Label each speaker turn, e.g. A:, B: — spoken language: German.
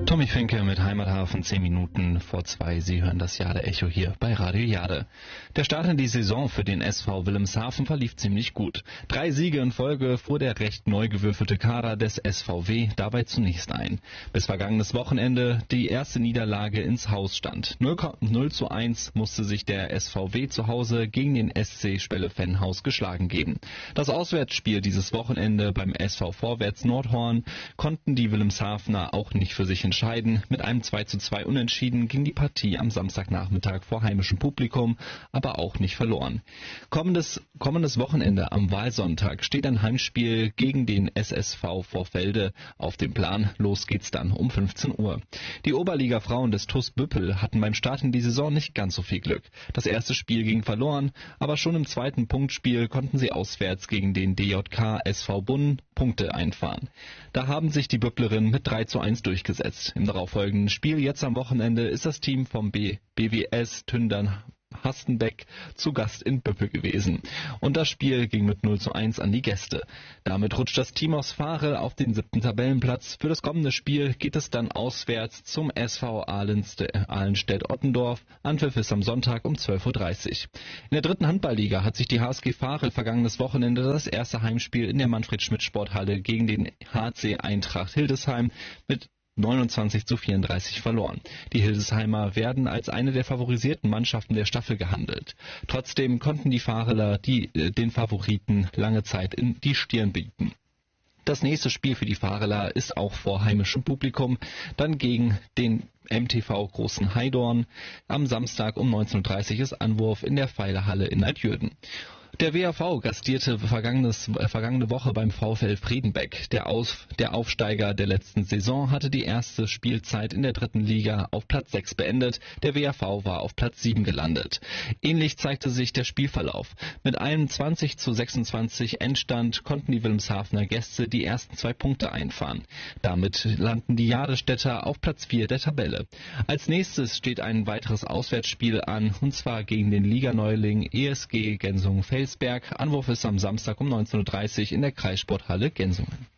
A: Tommy Finke mit Heimathafen 10 Minuten vor 2. Sie hören das Jade-Echo hier bei Radio Jade. Der Start in die Saison für den SV Wilhelmshaven verlief ziemlich gut. 3 Siege in Folge fuhr der recht neu gewürfelte Kader des SVW dabei zunächst ein. Bis vergangenes Wochenende die erste Niederlage ins Haus stand. 0:1 musste sich der SVW zu Hause gegen den SC Spelle-Venhaus geschlagen geben. Das Auswärtsspiel dieses Wochenende beim SV Vorwärts Nordhorn konnten die Wilhelmshavener auch nicht für sich entscheiden. Mit einem 2:2 Unentschieden ging die Partie am Samstagnachmittag vor heimischem Publikum, aber auch nicht verloren. Kommendes Wochenende am Wahlsonntag steht ein Heimspiel gegen den SSV Vorfelde auf dem Plan. Los geht's dann um 15 Uhr. Die Oberliga-Frauen des TuS Büppel hatten beim Start in die Saison nicht ganz so viel Glück. Das erste Spiel ging verloren, aber schon im zweiten Punktspiel konnten sie auswärts gegen den DJK SV Bunn Punkte einfahren. Da haben sich die Büpplerinnen mit 3:1 durchgesetzt. Im darauffolgenden Spiel jetzt am Wochenende ist das Team vom BWS Tündern Hastenbeck zu Gast in Büppel gewesen. Und das Spiel ging mit 0:1 an die Gäste. Damit rutscht das Team aus Varel auf den 7. Tabellenplatz. Für das kommende Spiel geht es dann auswärts zum SV Ahlenstedt-Ottendorf. Anpfiff ist am Sonntag um 12:30 Uhr. In der 3. Handballliga hat sich die HSG Varel vergangenes Wochenende das erste Heimspiel in der Manfred-Schmidt-Sporthalle gegen den HC Eintracht Hildesheim mit 29:34 verloren. Die Hildesheimer werden als eine der favorisierten Mannschaften der Staffel gehandelt. Trotzdem konnten die Vareler den Favoriten lange Zeit in die Stirn bieten. Das nächste Spiel für die Vareler ist auch vor heimischem Publikum, dann gegen den MTV Großen Heidorn. Am Samstag um 19:30 Uhr ist Anwurf in der Pfeilerhalle in Altjürden. Der WAV gastierte vergangene Woche beim VfL Friedenbeck. Der Aufsteiger der letzten Saison hatte die erste Spielzeit in der 3. Liga auf Platz 6 beendet. Der WAV war auf Platz 7 gelandet. Ähnlich zeigte sich der Spielverlauf. Mit einem 20:26 Endstand konnten die Wilhelmshavener Gäste die ersten 2 Punkte einfahren. Damit landen die Jadestädter auf Platz 4 der Tabelle. Als nächstes steht ein weiteres Auswärtsspiel an, und zwar gegen den Liganeuling ESG Gensungen-Felsberg. Anwurf ist am Samstag um 19:30 Uhr in der Kreissporthalle Gensungen.